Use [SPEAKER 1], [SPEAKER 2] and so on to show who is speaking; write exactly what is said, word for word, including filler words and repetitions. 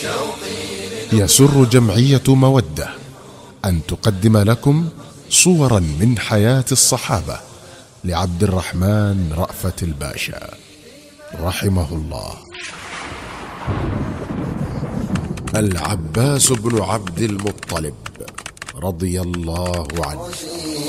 [SPEAKER 1] يسر جمعية مودة أن تقدم لكم صورا من حياة الصحابة لعبد الرحمن رأفت الباشا رحمه الله. العباس بن عبد المطلب رضي الله عنه